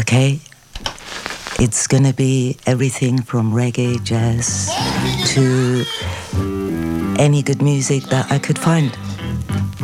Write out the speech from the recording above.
Okay? It's gonna be everything from reggae, jazz, to any good music that I could find.